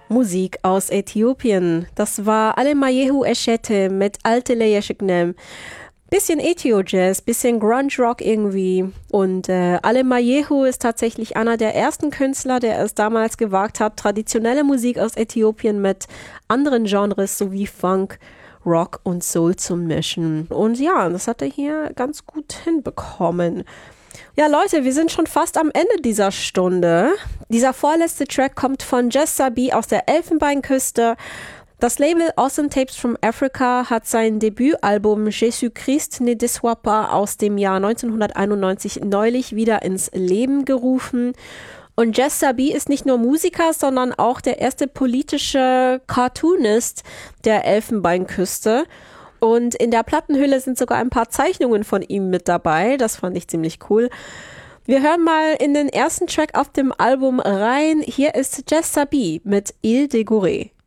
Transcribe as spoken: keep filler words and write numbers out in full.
Musik aus Äthiopien. Das war Alemayehu Eshete mit Alte Leyesheknem. Bisschen Ethio-Jazz, bisschen Grunge-Rock irgendwie. Und äh, Alemayehu ist tatsächlich einer der ersten Künstler, der es damals gewagt hat, traditionelle Musik aus Äthiopien mit anderen Genres sowie Funk, Rock und Soul zu mischen. Und ja, das hat er hier ganz gut hinbekommen. Ja, Leute, wir sind schon fast am Ende dieser Stunde. Dieser vorletzte Track kommt von Jess Sabi aus der Elfenbeinküste. Das Label Awesome Tapes from Africa hat sein Debütalbum Jésus Christ ne déçoit pas aus dem Jahr neunzehnhunderteinundneunzig neulich wieder ins Leben gerufen. Und Jess Sabi ist nicht nur Musiker, sondern auch der erste politische Cartoonist der Elfenbeinküste. Und in der Plattenhülle sind sogar ein paar Zeichnungen von ihm mit dabei. Das fand ich ziemlich cool. Wir hören mal in den ersten Track auf dem Album rein. Hier ist Jess Sabi mit Il Dégouré.